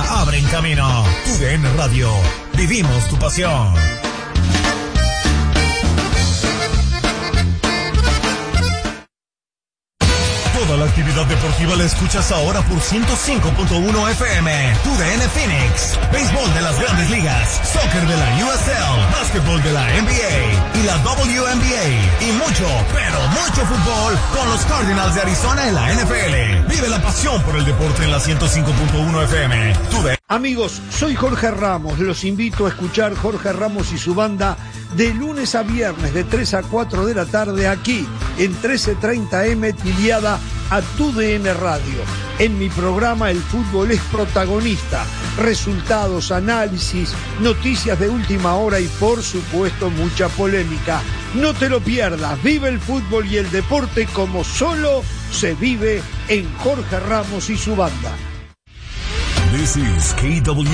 ya abren camino. TUDN Radio, vivimos tu pasión. Toda la actividad deportiva la escuchas ahora por 105.1 FM. TUDN Phoenix. Béisbol de las Grandes Ligas, soccer de la USL, básquetbol de la NBA y la WNBA y mucho, pero mucho fútbol con los Cardinals de Arizona en la NFL. Vive la pasión por el deporte en la 105.1 FM. TUDN. Amigos, soy Jorge Ramos. Los invito a escuchar Jorge Ramos y su banda de lunes a viernes de 3 a 4 de la tarde aquí en 1330M tiliada a TUDN Radio. En mi programa el fútbol es protagonista, resultados, análisis, noticias de última hora y por supuesto mucha polémica. No te lo pierdas, vive el fútbol y el deporte como solo se vive en Jorge Ramos y su banda. This is KWKW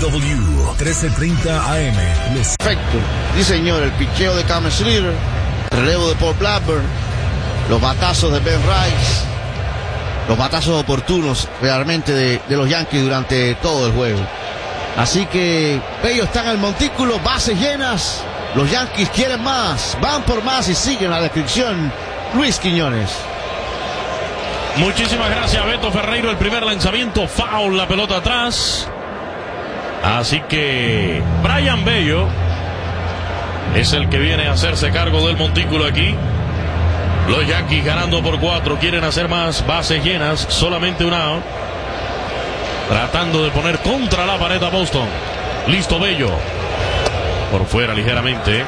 1330 AM. Perfecto. Sí, señor, el picheo de Cameron Slater, el relevo de Paul Blackburn, los batazos de Ben Rice, los batazos oportunos realmente de los Yankees durante todo el juego. Así que ellos están al montículo, bases llenas. Los Yankees quieren más, van por más y siguen la descripción. Luis Quiñones. Muchísimas gracias, Beto Ferreiro. El primer lanzamiento, foul, la pelota atrás. Así que Brayan Bello es el que viene a hacerse cargo del montículo aquí. Los Yankees ganando por 4, quieren hacer más, bases llenas, solamente un out. Tratando de poner contra la pared a Boston. Listo Bello. Por fuera ligeramente.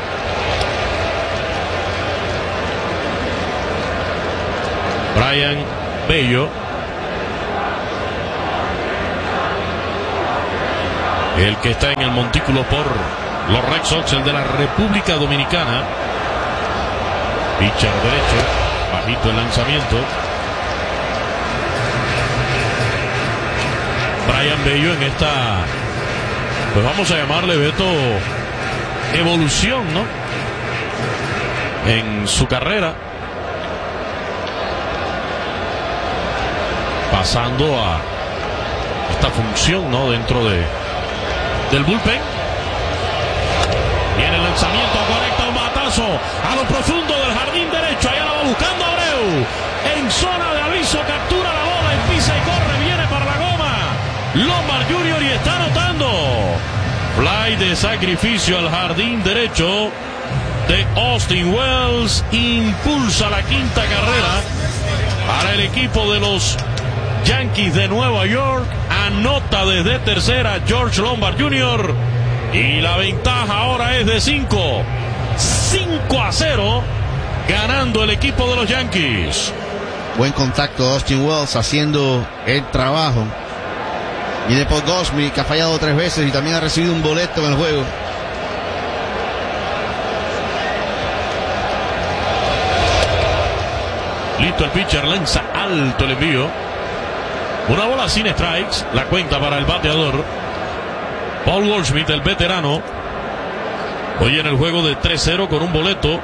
Brayan Bello, el que está en el montículo por los Red Sox, el de la República Dominicana. Pitcher derecho, bajito el lanzamiento. Brayan Bello en esta, pues vamos a llamarle, Beto, evolución, ¿no? En su carrera. Pasando a esta función, ¿no? Dentro del bullpen. Viene el lanzamiento correcto, un batazo a lo profundo del jardín derecho. Allá la va buscando Abreu. En zona de aviso, captura la bola, empieza y corre, viene para la goma. Lombard Jr. y está anotando. Fly de sacrificio al jardín derecho de Austin Wells. Impulsa la quinta carrera para el equipo de los Yankees de Nueva York. Anota desde tercera George Lombard Jr. y la ventaja ahora es de 5 a 0, ganando el equipo de los Yankees. Buen contacto de Austin Wells haciendo el trabajo. Y de Paul Goldschmidt, que ha fallado 3 veces y también ha recibido un boleto en el juego. Listo el pitcher, lanza alto el envío. Una bola sin strikes, la cuenta para el bateador Paul Goldschmidt, el veterano. Hoy en el juego de 3-0 con un boleto.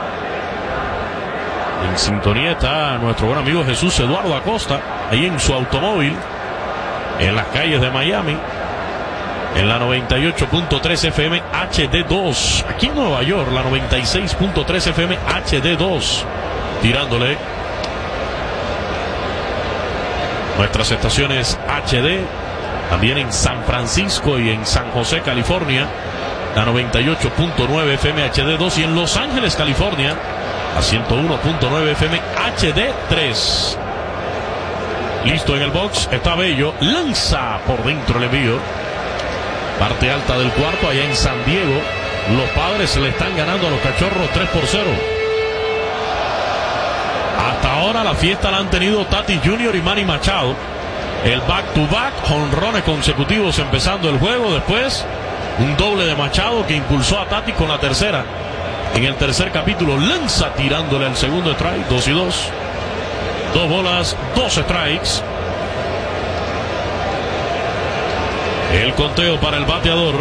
En sintonía está nuestro buen amigo Jesús Eduardo Acosta, ahí en su automóvil, en las calles de Miami, en la 98.3 FM HD2. Aquí en Nueva York, la 96.3 FM HD2. Tirándole nuestras estaciones HD, también en San Francisco y en San José, California, la 98.9 FM HD2, y en Los Ángeles, California, a 101.9 FM HD3. Listo en el box, está Bello, lanza por dentro el envío. Parte alta del cuarto, allá en San Diego, los Padres le están ganando a los Cachorros 3-0. Hasta ahora la fiesta la han tenido Tatis Jr. y Manny Machado. El back-to-back, jonrones consecutivos empezando el juego. Después, un doble de Machado que impulsó a Tatis con la tercera. En el tercer capítulo, lanza tirándole al segundo strike, 2-2. 2 bolas, 2 strikes. El conteo para el bateador.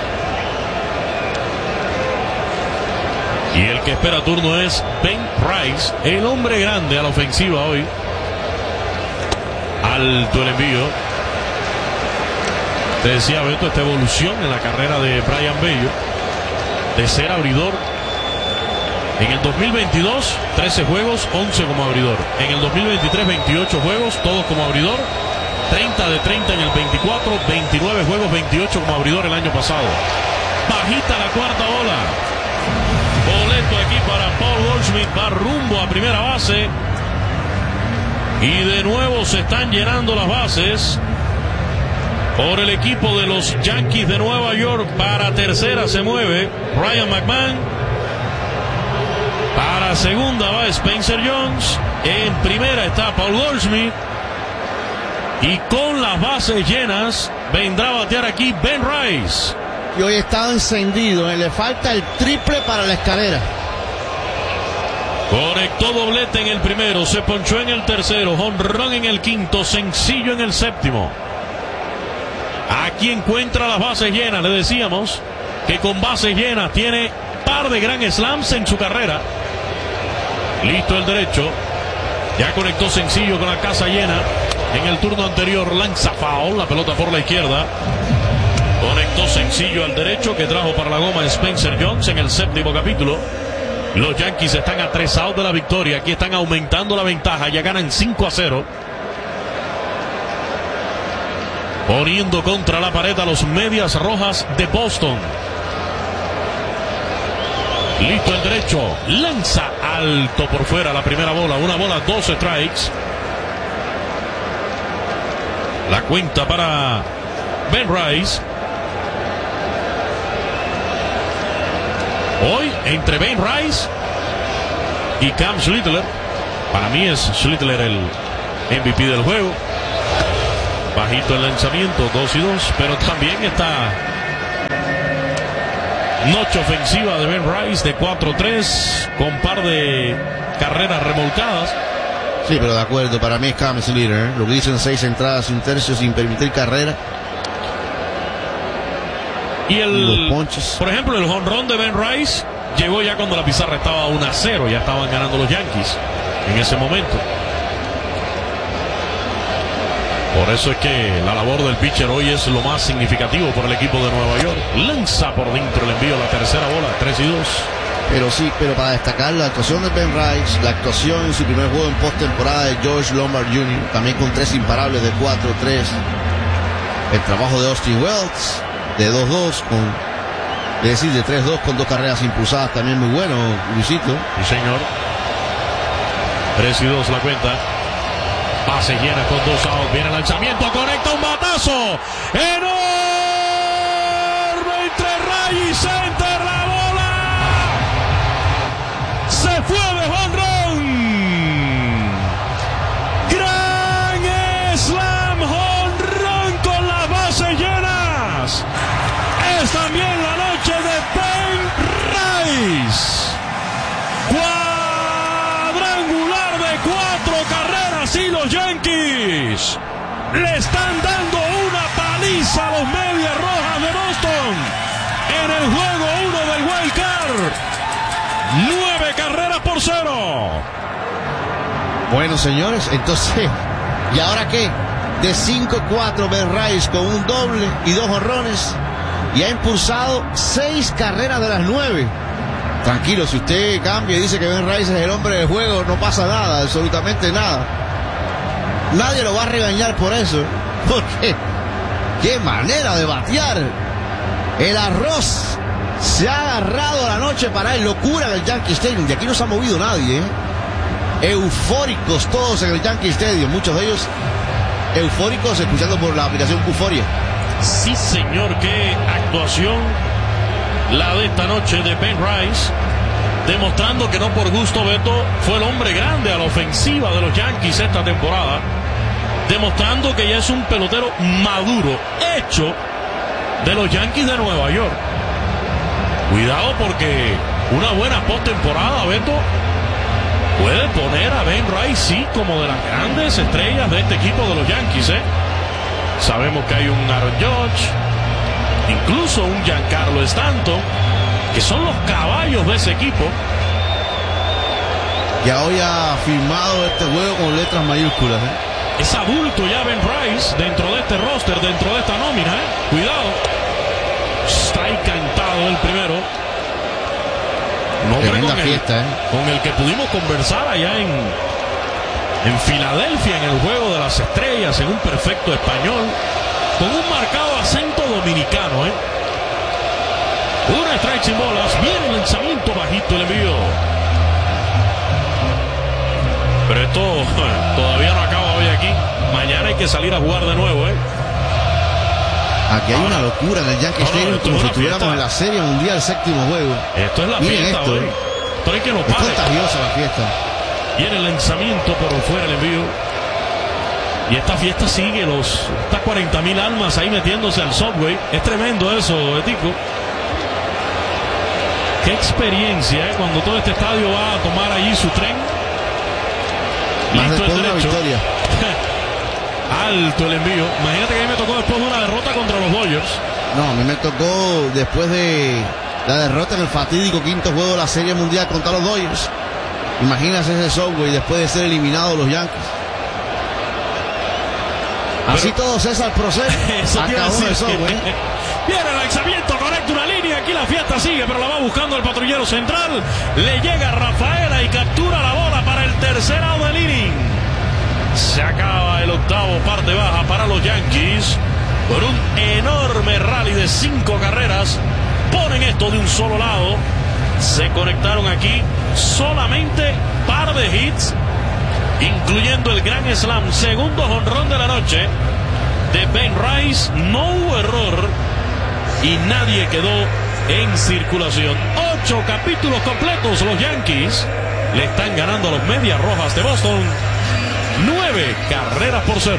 Y el que espera turno es Ben Price, el hombre grande a la ofensiva hoy. Alto el envío. Te decía, Beto, esta evolución en la carrera de Brayan Bello, de ser abridor. En el 2022, 13 juegos, 11 como abridor. En el 2023, 28 juegos, todos como abridor. 30 de 30 en el 24, 29 juegos, 28 como abridor el año pasado. Bajita la cuarta bola. Boleto aquí para Paul Goldschmidt, va rumbo a primera base. Y de nuevo se están llenando las bases por el equipo de los Yankees de Nueva York. Para tercera se mueve Ryan McMahon. Para segunda va Spencer Jones. En primera está Paul Goldschmidt. Y con las bases llenas vendrá a batear aquí Ben Rice. Y hoy está encendido, le falta el triple para la escalera. Conectó doblete en el primero, se ponchó en el tercero, jonrón en el quinto, sencillo en el séptimo. Aquí encuentra las bases llenas. Le decíamos que con bases llenas tiene par de Grand Slams en su carrera. Listo el derecho. Ya conectó sencillo con la casa llena. En el turno anterior lanza foul, la pelota por la izquierda. Conectó sencillo al derecho que trajo para la goma Spencer Jones en el séptimo capítulo. Los Yankees están a 3 outs de la victoria. Aquí están aumentando la ventaja. Ya ganan 5-0. Poniendo contra la pared a los Medias Rojas de Boston. Listo el derecho. Lanza alto por fuera la primera bola. Una bola, 2 strikes. La cuenta para Ben Rice. Hoy, entre Ben Rice y Cam Schlittler, para mí es Schlittler el MVP del juego. Bajito el lanzamiento, 2-2, pero también está noche ofensiva de Ben Rice de 4-3, con par de carreras remolcadas. Sí, pero de acuerdo, para mí es Cam Schlittler, lo que dicen 6 entradas sin tercio sin permitir carrera. Y por ejemplo, el jonrón de Ben Rice llegó ya cuando la pizarra estaba 1-0, ya estaban ganando los Yankees en ese momento. Por eso es que la labor del pitcher hoy es lo más significativo por el equipo de Nueva York. Lanza por dentro el envío, la tercera bola, 3-2. Pero sí, pero para destacar la actuación de Ben Rice, la actuación en su primer juego en postemporada de George Lombard Jr., también con 3 imparables de 4-3. El trabajo de Austin Wells de 2-2 de 3-2 con 2 carreras impulsadas, también muy bueno, Luisito. Sí, señor. 3-2 la cuenta. Base llena con 2 outs. Viene el lanzamiento, conecta un batazo enorme entre Ray y center. La bola se fue de jonrón. Gran slam, jonrón con las bases llenas. Es también la noche de Ben Rice. Cuadrangular de 4 carreras y los Yankees le están dando una paliza a los Medias Rojas de Boston en el juego 1 del Wild Card. 9 carreras por 0. Bueno, señores, entonces, ¿y ahora qué? De 5-4 Ben Rice con un doble y 2 jonrones, y ha impulsado 6 carreras de las 9. Tranquilo, si usted cambia y dice que Ben Rice es el hombre del juego, no pasa nada, absolutamente nada. Nadie lo va a regañar por eso, porque qué manera de batear. El arroz se ha agarrado a la noche para él. Locura en el Yankee Stadium, de aquí no se ha movido nadie, ¿eh? Eufóricos todos en el Yankee Stadium, muchos de ellos eufóricos escuchando por la aplicación Euforia. Sí, señor, qué actuación la de esta noche de Ben Rice, demostrando que no por gusto, Beto, fue el hombre grande a la ofensiva de los Yankees esta temporada, demostrando que ya es un pelotero maduro, hecho de los Yankees de Nueva York. Cuidado, porque una buena postemporada, Beto, puede poner a Ben Rice, sí, como de las grandes estrellas de este equipo de los Yankees, ¿eh? Sabemos que hay un Aaron Judge, incluso un Giancarlo Stanton, que son los caballos de ese equipo. Ya hoy ha firmado este juego con letras mayúsculas, ¿eh? Es adulto ya Ben Rice dentro de este roster, dentro de esta nómina, Cuidado. Está encantado el primero. Tremenda fiesta, con el que pudimos conversar allá en Filadelfia, en el Juego de las Estrellas, en un perfecto español, con un marcado acento dominicano, Una strike sin bolas, viene el lanzamiento bajito, el envío. Pero esto todavía no acaba hoy aquí. Mañana hay que salir a jugar de nuevo, Aquí hay una locura en el Yankee Stadium, como si estuviéramos en la Serie Mundial, séptimo juego. Esto es la Miren fiesta, esto, Esto hay que no es pare. contagiosa la fiesta. Viene el lanzamiento por fuera, el envío. Y esta fiesta sigue, estas 40,000 almas ahí metiéndose al Subway. Es tremendo eso, Etico. Qué experiencia, cuando todo este estadio va a tomar allí su tren. Más Listo después el de una derecho. victoria. Alto el envío. Imagínate que a mí me tocó después de una derrota contra los Dodgers. No, a mí me tocó después de la derrota en el fatídico quinto juego de la Serie Mundial contra los Dodgers. Imagínate ese Subway después de ser eliminados los Yankees. Así todo, César Procel acabó el Subway. Viene el lanzamiento, conecta una línea, aquí la fiesta sigue, pero la va buscando el patrullero central. Le llega Rafaela y captura la bola para el tercer out del inning. Se acaba el octavo, parte baja para los Yankees. Por un enorme rally de 5 carreras, ponen esto de un solo lado. Se conectaron aquí solamente par de hits, incluyendo el gran slam, segundo jonrón de la noche de Ben Rice. No hubo error y nadie quedó en circulación. 8 capítulos completos los Yankees le están ganando a los Medias Rojas de Boston 9-0.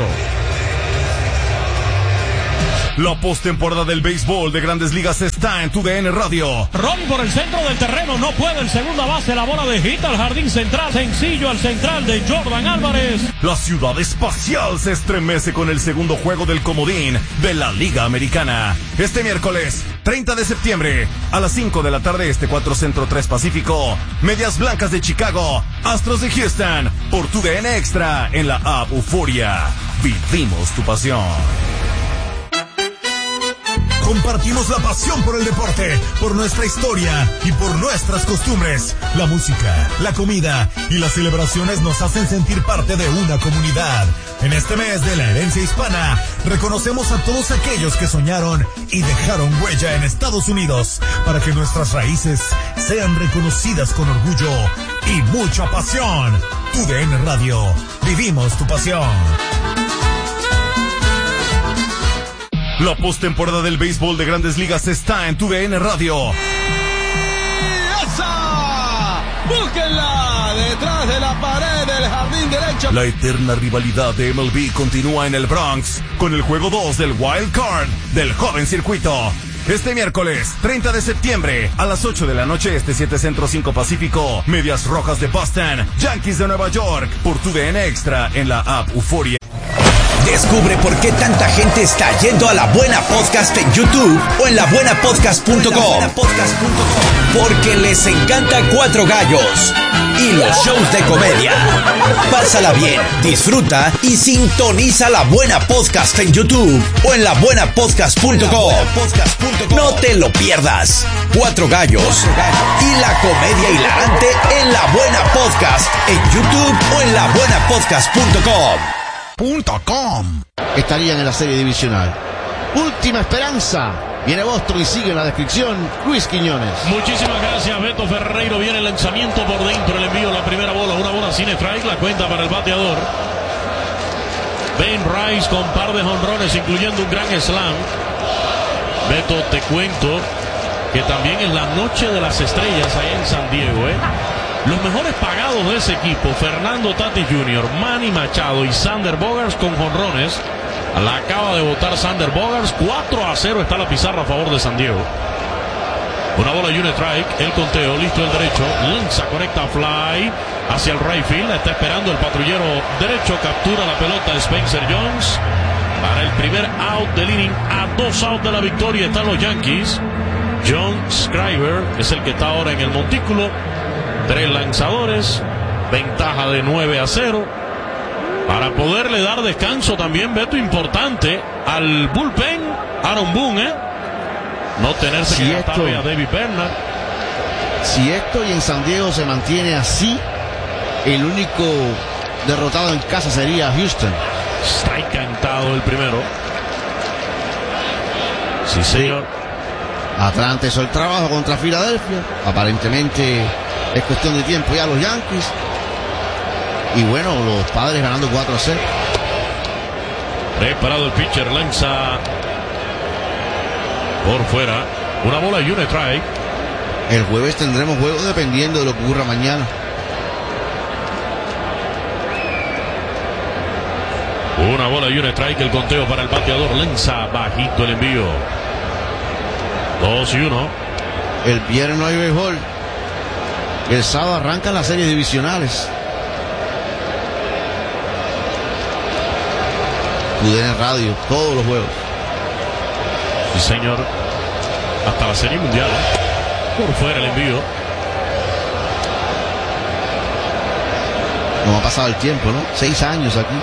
La postemporada del béisbol de Grandes Ligas está en TUDN Radio. Ronnie por el centro del terreno, no puede el segunda base, la bola de hit al jardín central, sencillo al central de Jordan Álvarez. La ciudad espacial se estremece con el segundo juego del comodín de la Liga Americana. Este miércoles, 30 de septiembre, a las 5 de la tarde, 4 Centro, 3 Pacífico, Medias Blancas de Chicago, Astros de Houston, por TUDN Extra en la app Euforia. Vivimos tu pasión. Compartimos la pasión por el deporte, por nuestra historia y por nuestras costumbres. La música, la comida y las celebraciones nos hacen sentir parte de una comunidad. En este mes de la herencia hispana, reconocemos a todos aquellos que soñaron y dejaron huella en Estados Unidos para que nuestras raíces sean reconocidas con orgullo y mucha pasión. TUDN Radio, vivimos tu pasión. La postemporada del béisbol de Grandes Ligas está en TUDN Radio. ¡Esa! ¡Búsquenla! Detrás de la pared del jardín derecho. La eterna rivalidad de MLB continúa en el Bronx con el juego 2 del Wild Card del joven circuito. Este miércoles, 30 de septiembre, a las 8 de la noche, 7 Centro, 5 Pacífico, Medias Rojas de Boston, Yankees de Nueva York, por TUDN Extra en la app Euforia. Descubre por qué tanta gente está yendo a La Buena Podcast en YouTube o en labuenapodcast.com. Porque les encanta Cuatro Gallos y los shows de comedia. Pásala bien, disfruta y sintoniza La Buena Podcast en YouTube o en labuenapodcast.com. No te lo pierdas. Cuatro Gallos y la comedia hilarante en La Buena Podcast en YouTube o en labuenapodcast.com. Estarían en la serie divisional. Última esperanza. Viene Boston y sigue en la descripción Luis Quiñones. Muchísimas gracias, Beto Ferreiro. Viene el lanzamiento por dentro, el envío, la primera bola, una bola sin strike, la cuenta para el bateador. Ben Rice con par de jonrones, incluyendo un gran slam. Beto, te cuento que también en la noche de las estrellas allá en San Diego, los mejores pagados de ese equipo, Fernando Tatis Jr., Manny Machado y Sander Bogaerts con jonrones. La acaba de votar Sander Bogaerts. 4-0 está la pizarra a favor de San Diego. Una bola y un strike, el conteo, listo el derecho, lanza, conecta fly hacia el right field, la está esperando el patrullero derecho, captura la pelota Spencer Jones para el primer out del inning. A 2 outs de la victoria están los Yankees. John Scriber es el que está ahora en el montículo. 3 lanzadores, ventaja de 9-0. para poderle dar descanso también, Beto, importante al bullpen, Aaron Boone, no tenerse que gastarle a David Bernard. Si esto y en San Diego se mantiene así, el único derrotado en casa sería Houston. Está encantado el primero. Sí, señor. Atlanta hizo el trabajo contra Filadelfia. Aparentemente es cuestión de tiempo ya los Yankees. Y bueno, los Padres ganando 4-0. Preparado el pitcher, lanza por fuera. Una bola y un strike. El jueves tendremos juego dependiendo de lo que ocurra mañana. Una bola y un strike, el conteo para el bateador. Lanza bajito el envío. 2-1. El viernes no hay béisbol. El sábado arrancan las series divisionales. TUDN Radio, todos los juegos. Sí, señor. Hasta la serie mundial. Por fuera el envío. No ha pasado el tiempo, ¿no? 6 años aquí.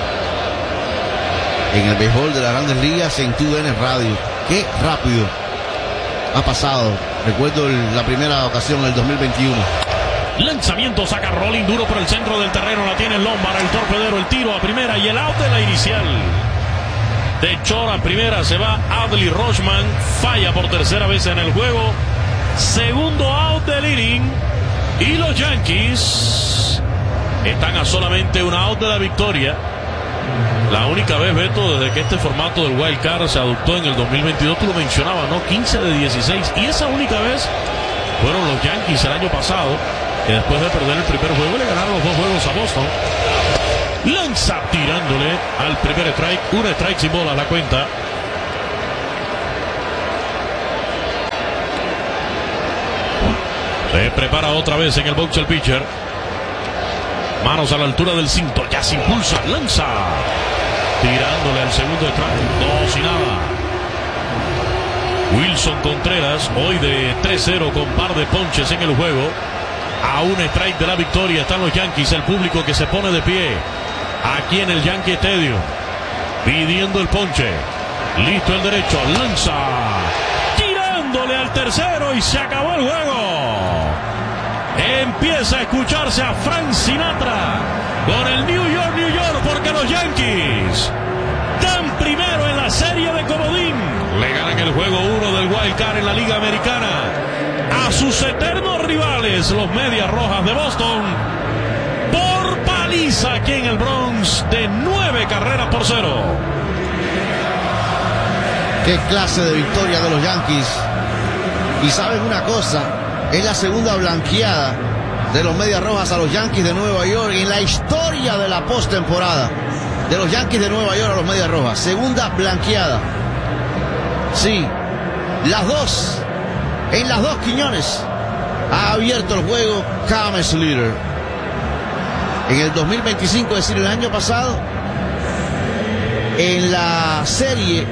En el béisbol de las Grandes Ligas en TUDN Radio. Qué rápido ha pasado. Recuerdo la primera ocasión en el 2021. Lanzamiento, saca rolling duro por el centro del terreno. La tiene Lombard, el torpedero, el tiro a primera y el out de la inicial. De Chora a primera se va Adley Rutschman. Falla por tercera vez en el juego. Segundo out del inning. Y los Yankees están a solamente un out de la victoria. La única vez, Beto, desde que este formato del Wild Card se adoptó en el 2022, tú lo mencionabas, ¿no? 15 de 16. Y esa única vez fueron los Yankees el año pasado, que después de perder el primer juego le ganaron los 2 juegos a Boston. Lanza tirándole al primer strike. Un strike sin bola a la cuenta. Se prepara otra vez en el box el pitcher. Manos a la altura del cinto. Ya se impulsa. Lanza. Tirándole al segundo strike. 2 y nada. Wilson Contreras, hoy de 3-0 con par de ponches en el juego. A un strike de la victoria están los Yankees. El público que se pone de pie aquí en el Yankee Stadium, pidiendo el ponche. Listo el derecho. Lanza. Tirándole al tercero y se acabó el juego. Empieza a escucharse a Frank Sinatra con el New York, New York, porque los Yankees dan primero en la serie de comodín. Le ganan el juego 1 del Wild Card en la Liga Americana a sus eternos rivales, los Medias Rojas de Boston, por paliza aquí en el Bronx de 9-0. Qué clase de victoria de los Yankees. Y saben una cosa, es la segunda blanqueada de los Medias Rojas a los Yankees de Nueva York en la historia de la postemporada. De los Yankees de Nueva York a los Medias Rojas. Segunda blanqueada. Sí, las dos. En las dos Quiñones ha abierto el juego Cam Slater. En el 2025, es decir, el año pasado, en la serie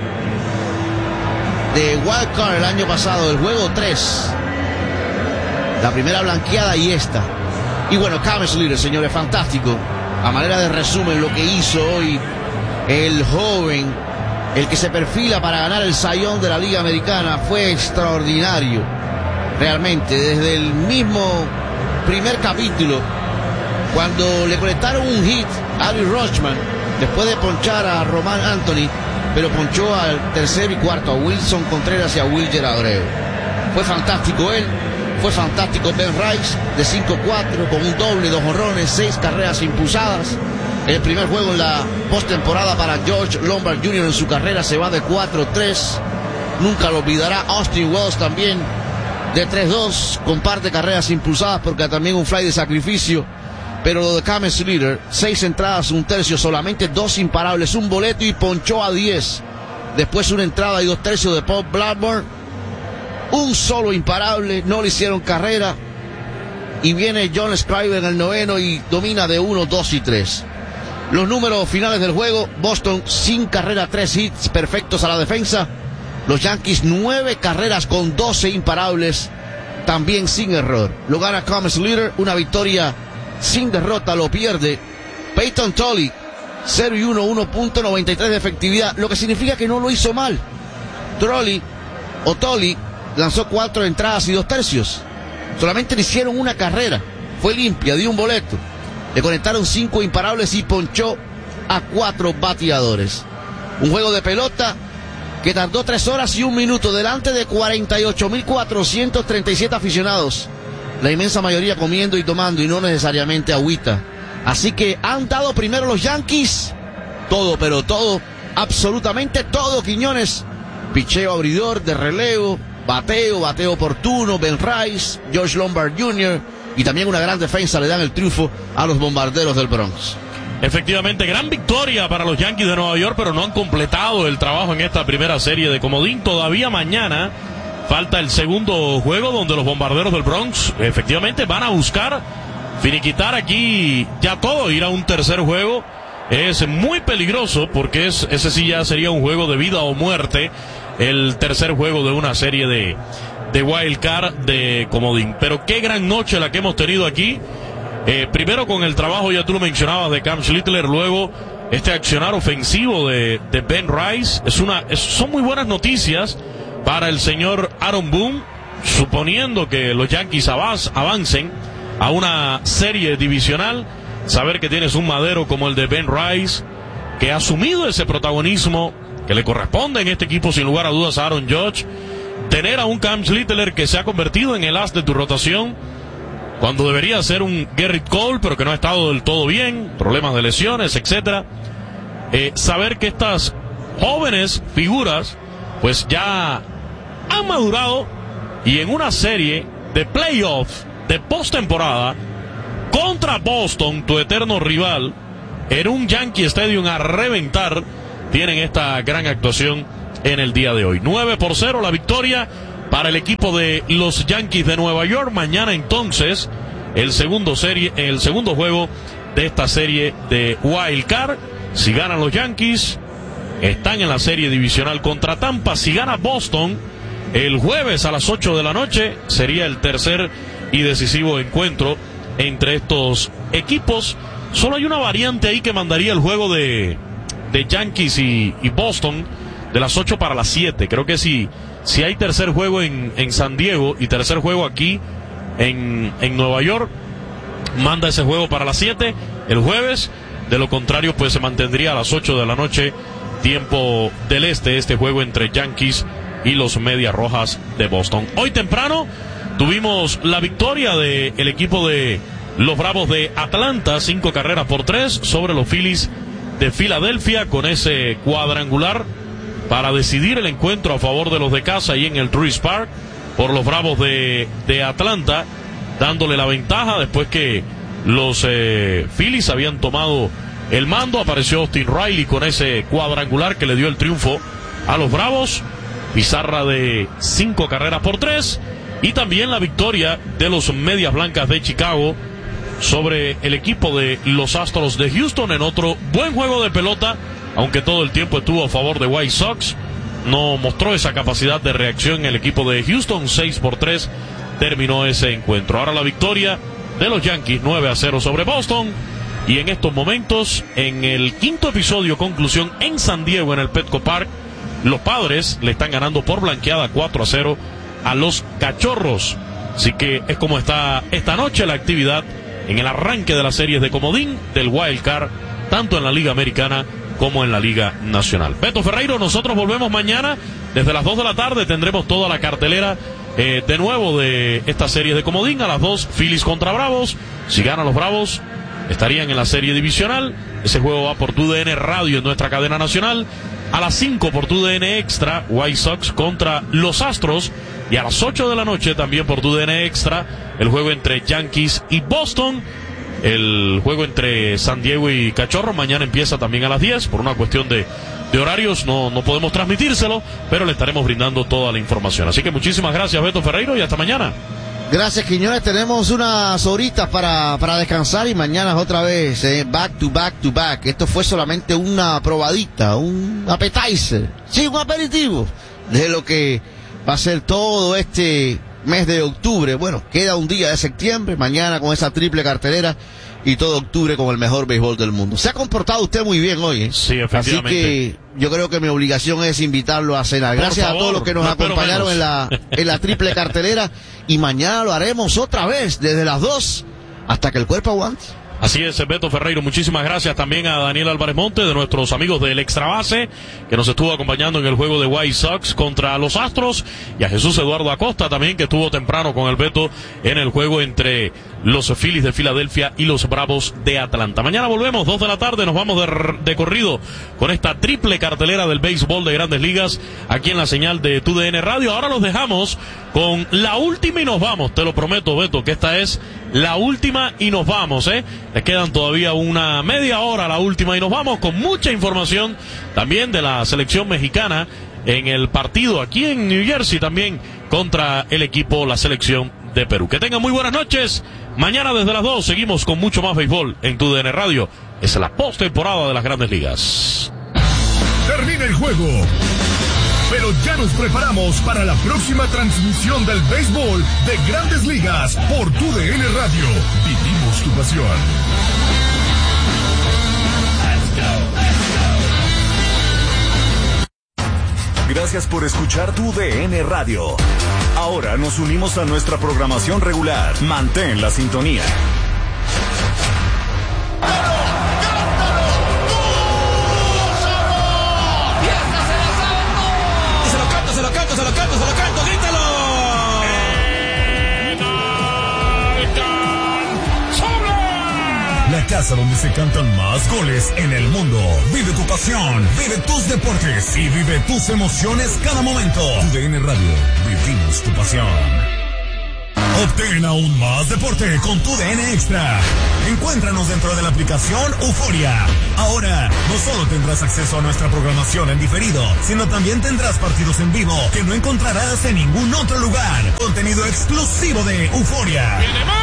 de Wild Card el año pasado, el juego 3, la primera blanqueada y esta. Y bueno, Cam Slater, señores, fantástico. A manera de resumen, lo que hizo hoy el joven, el que se perfila para ganar el Cy Young de la Liga Americana, fue extraordinario. Realmente, desde el mismo primer capítulo, cuando le conectaron un hit a Adley Rutschman, después de ponchar a Román Anthony, pero ponchó al tercer y cuarto a Wilson Contreras y a Wilyer Abreu. Fue fantástico él. Fue fantástico Ben Rice, de 5-4, con un doble, 2 jonrones, 6 carreras impulsadas. El primer juego en la postemporada para George Lombard Jr. en su carrera se va de 4-3. Nunca lo olvidará. Austin Wells también de 3-2, con par de carreras impulsadas, porque también un fly de sacrificio. Pero lo de Cam Slater, 6 entradas, 1/3, solamente 2 imparables, un boleto y ponchó a 10. Después una entrada y 2/3 de Paul Blackburn. Un solo imparable, no le hicieron carrera. Y viene John Scriber en el noveno y domina de 1, 2 y 3. Los números finales del juego: Boston sin carrera, 3 hits perfectos a la defensa. Los Yankees 9 carreras con 12 imparables, también sin error. Lo gana Cam Slater, una victoria sin derrota, lo pierde Peyton Tolly 0-1, 1.93 de efectividad, lo que significa que no lo hizo mal. Tolly lanzó 4 entradas y 2 tercios. Solamente le hicieron una carrera. Fue limpia, dio un boleto. Le conectaron 5 imparables y ponchó a 4 bateadores. Un juego de pelota que tardó 3 horas y 1 minuto delante de 48.437 aficionados. La inmensa mayoría comiendo y tomando y no necesariamente agüita. Así que han dado primero los Yankees. Todo, pero todo, absolutamente todo, Quiñones. Picheo abridor, de relevo, bateo oportuno, Ben Rice, George Lombard Jr. y también una gran defensa le dan el triunfo a los Bombarderos del Bronx. Efectivamente, gran victoria para los Yankees de Nueva York, pero no han completado el trabajo en esta primera serie de comodín. Todavía mañana falta el segundo juego donde los Bombarderos del Bronx efectivamente van a buscar finiquitar aquí ya todo, ir a un tercer juego. Es muy peligroso porque ese sí ya sería un juego de vida o muerte, el tercer juego de una serie de Wild Card de comodín. Pero qué gran noche la que hemos tenido aquí. Primero con el trabajo, ya tú lo mencionabas, de Cam Schlittler, luego este accionar ofensivo de Ben Rice. Son muy buenas noticias para el señor Aaron Boone, suponiendo que los Yankees avancen a una serie divisional. Saber que tienes un madero como el de Ben Rice, que ha asumido ese protagonismo que le corresponde en este equipo sin lugar a dudas a Aaron Judge. Tener a un Cam Schlittler que se ha convertido en el as de tu rotación, cuando debería ser un Gerrit Cole, pero que no ha estado del todo bien, problemas de lesiones, etcétera. Saber que estas jóvenes figuras pues ya han madurado, y en una serie de playoffs de postemporada contra Boston, tu eterno rival, en un Yankee Stadium a reventar, tienen esta gran actuación en el día de hoy. 9-0 la victoria para el equipo de los Yankees de Nueva York. Mañana entonces el segundo juego de esta serie de Wild Card. Si ganan los Yankees, están en la serie divisional contra Tampa. Si gana Boston, el jueves a las 8 de la noche sería el tercer y decisivo encuentro entre estos equipos. Solo hay una variante ahí que mandaría el juego de Yankees y Boston de las 8 para las 7. Creo que si hay tercer juego en San Diego y tercer juego aquí en Nueva York, manda ese juego para las 7 el jueves. De lo contrario, pues se mantendría a las 8 de la noche, tiempo del este juego entre Yankees y los Medias Rojas de Boston. Hoy temprano tuvimos la victoria del equipo de los Bravos de Atlanta, 5-3 sobre los Phillies de Filadelfia, con ese cuadrangular para decidir el encuentro a favor de los de casa y en el Truist Park, por los Bravos de Atlanta, dándole la ventaja después que los Phillies habían tomado el mando. Apareció Austin Riley con ese cuadrangular que le dio el triunfo a los Bravos, pizarra de 5-3, y también la victoria de los Medias Blancas de Chicago sobre el equipo de los Astros de Houston en otro buen juego de pelota, aunque todo el tiempo estuvo a favor de White Sox. No mostró esa capacidad de reacción el equipo de Houston. 6-3 terminó ese encuentro. Ahora la victoria de los Yankees, 9-0 sobre Boston, y en estos momentos, en el quinto episodio conclusión en San Diego, en el Petco Park, los Padres le están ganando por blanqueada 4-0 a los Cachorros. Así que es como está esta noche la actividad en el arranque de las series de comodín del Wild Card, tanto en la Liga Americana como en la Liga Nacional. Beto Ferreiro, nosotros volvemos mañana desde las 2 de la tarde. Tendremos toda la cartelera de nuevo de esta serie de comodín. A las 2, Phillies contra Bravos. Si ganan los Bravos, estarían en la serie divisional. Ese juego va por TUDN Radio en nuestra cadena nacional. A las 5 por TUDN Extra, White Sox contra los Astros. Y a las 8 de la noche también por TUDN Extra, el juego entre Yankees y Boston. El juego entre San Diego y Cachorros mañana empieza también a las 10. Por una cuestión de horarios no podemos transmitírselo, pero le estaremos brindando toda la información. Así que muchísimas gracias, Beto Ferreiro, y hasta mañana. Gracias, Quiñones. Tenemos unas horitas para descansar y mañana otra vez back to back. Esto fue solamente una probadita, un appetizer, sí, un aperitivo de lo que va a ser todo este mes de octubre. Bueno, queda un día de septiembre, mañana con esa triple cartelera y todo octubre con el mejor béisbol del mundo. Se ha comportado usted muy bien hoy, ¿eh? Sí, efectivamente. Así que yo creo que mi obligación es invitarlo a cenar. Gracias a todos los que nos acompañaron en la triple cartelera, y mañana lo haremos otra vez desde las 2 hasta que el cuerpo aguante. Así es, Beto Ferreiro, muchísimas gracias también a Daniel Álvarez Monte, de nuestros amigos del Extra Base, que nos estuvo acompañando en el juego de White Sox contra los Astros, y a Jesús Eduardo Acosta también, que estuvo temprano con el Beto en el juego entre los Phillies de Filadelfia y los Bravos de Atlanta. Mañana volvemos, 2 de la tarde, nos vamos de corrido con esta triple cartelera del béisbol de Grandes Ligas, aquí en la señal de TUDN Radio. Ahora los dejamos con la última y nos vamos, te lo prometo, Beto, que esta es la última y nos vamos, Les quedan todavía una media hora a la última y nos vamos con mucha información también de la selección mexicana en el partido aquí en New Jersey también contra el equipo, la selección de Perú. Que tengan muy buenas noches. Mañana desde las 2 seguimos con mucho más béisbol en TUDN Radio. Es la postemporada de las Grandes Ligas. Termina el juego, pero ya nos preparamos para la próxima transmisión del béisbol de Grandes Ligas por TUDN Radio. Vivimos tu pasión. Gracias por escuchar TUDN Radio. Ahora nos unimos a nuestra programación regular. Mantén la sintonía. Se lo canto, grítalo. La casa donde se cantan más goles en el mundo. Vive tu pasión, vive tus deportes y vive tus emociones cada momento. TUDN Radio, vivimos tu pasión. Obtén aún más deporte con TUDN Extra. Encuéntranos dentro de la aplicación Euforia. Ahora, no solo tendrás acceso a nuestra programación en diferido, sino también tendrás partidos en vivo que no encontrarás en ningún otro lugar. Contenido exclusivo de Euforia.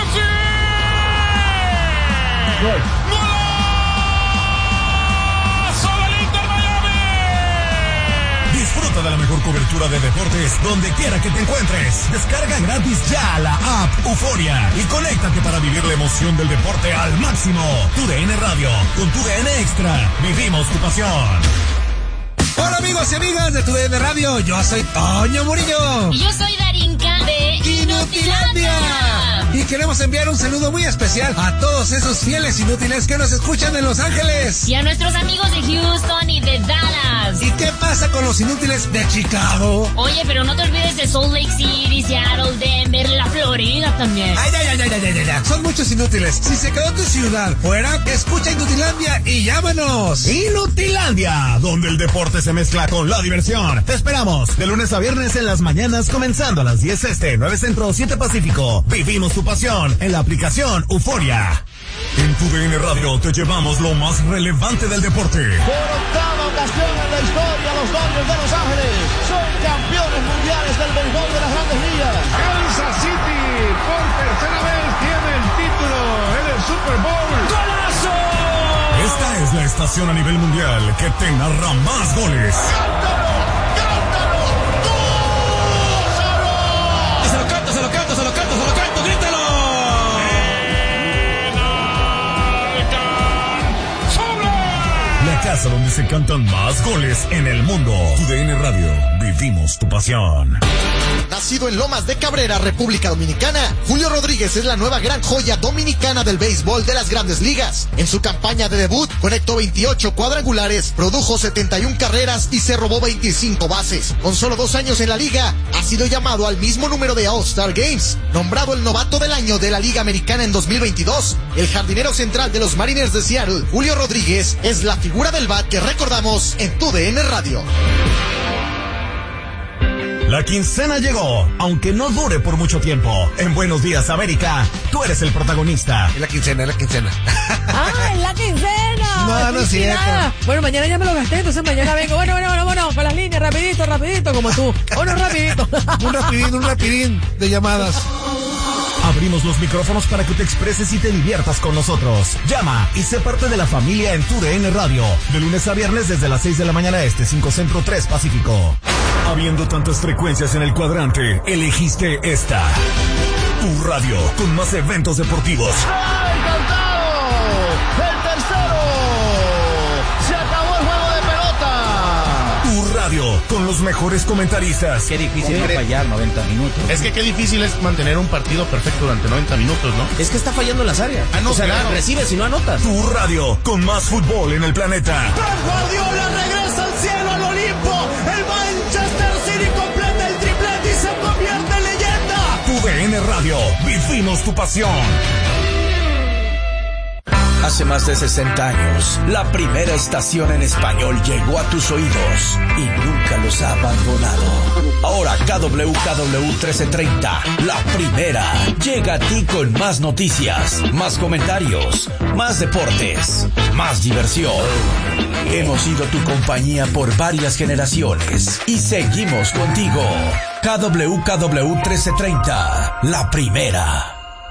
Disfruta de la mejor cobertura de deportes donde quiera que te encuentres. Descarga gratis ya la app Euforia y conéctate para vivir la emoción del deporte al máximo. TUDN Radio, con TUDN Extra, vivimos tu pasión. Hola amigos y amigas de TUDN Radio, yo soy Toño Murillo. Y yo soy Darinka de Inutilandia. Y queremos enviar un saludo muy especial a todos esos fieles inútiles que nos escuchan en Los Ángeles. Y a nuestros amigos de Houston y de Dallas. ¿Y qué pasa con los inútiles de Chicago? Oye, pero no te olvides de Salt Lake City, Seattle, Denver, la Florida también. Ay. Son muchos inútiles. Si se quedó tu ciudad fuera, escucha Inutilandia y llámanos. Inutilandia, donde el deporte se mezcla con la diversión. Te esperamos de lunes a viernes en las mañanas, comenzando a las 10 este, 9 centro, 7 pacífico. Vivimos tu pasión en la aplicación Euforia. En TUDN Radio te llevamos lo más relevante del deporte. Por octava ocasión en la historia, los Dodgers de Los Ángeles son campeones mundiales del béisbol de las Grandes Ligas. Kansas City por tercera vez tiene el título en el Super Bowl. ¡Golazo! Esta es la estación a nivel mundial que te narra más goles. ¡Cántalo! Se lo canto, grítalo. La casa donde se cantan más goles en el mundo. TUDN Radio, vivimos tu pasión. Nacido en Lomas de Cabrera, República Dominicana, Julio Rodríguez es la nueva gran joya dominicana del béisbol de las Grandes Ligas. En su campaña de debut, conectó 28 cuadrangulares, produjo 71 carreras y se robó 25 bases. Con solo 2 años en la liga, ha sido llamado al mismo número de All-Star Games. Nombrado el novato del año de la Liga Americana en 2022, el jardinero central de los Mariners de Seattle, Julio Rodríguez, es la figura del bat que recordamos en TUDN Radio. La quincena llegó, aunque no dure por mucho tiempo. En Buenos Días, América, tú eres el protagonista. Es la quincena. ¡Ah, es la quincena! No es cierto. Bueno, mañana ya me lo gasté, entonces mañana vengo. Bueno, con las líneas, rapidito, como tú. Rapidito. Un rapidín de llamadas. Abrimos los micrófonos para que te expreses y te diviertas con nosotros. Llama y sé parte de la familia en TUDN Radio. De lunes a viernes desde las 6 de la mañana este, 5 centro, 3 pacífico. Habiendo tantas frecuencias en el cuadrante, elegiste esta. Tu radio con más eventos deportivos. el tercero. Se acabó el juego de pelota. Tu radio, con los mejores comentaristas. Qué difícil es fallar 90 minutos. Es que qué difícil es mantener un partido perfecto durante 90 minutos, ¿no? Es que está fallando en las áreas. No, claro. Recibes y no anotas. Tu radio, con más fútbol en el planeta. Pep Guardiola regresa al cielo, al Olimpo. El Manchester City completa el triplete y se convierte en leyenda. Tu DN Radio, vivimos tu pasión. Hace más de 60 años, la primera estación en español llegó a tus oídos y nunca los ha abandonado. Ahora KWKW 1330, la primera, llega a ti con más noticias, más comentarios, más deportes, más diversión. Hemos sido tu compañía por varias generaciones y seguimos contigo. KWKW 1330, la primera.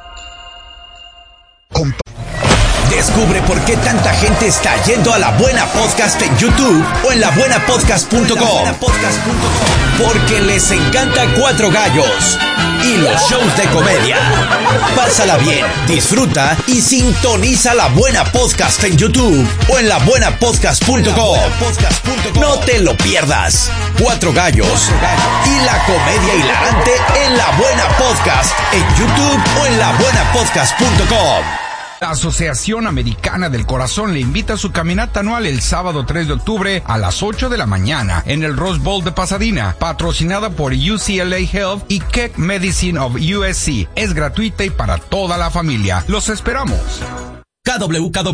Descubre por qué tanta gente está yendo a La Buena Podcast en YouTube o en labuenapodcast.com. Porque les encanta Cuatro Gallos y los shows de comedia. Pásala bien, disfruta y sintoniza La Buena Podcast en YouTube o en labuenapodcast.com. No te lo pierdas. Cuatro Gallos y la comedia hilarante en La Buena Podcast en YouTube o en labuenapodcast.com. La Asociación Americana del Corazón le invita a su caminata anual el sábado 3 de octubre a las 8 de la mañana en el Rose Bowl de Pasadena, patrocinada por UCLA Health y Keck Medicine of USC. Es gratuita y para toda la familia. Los esperamos. KWKW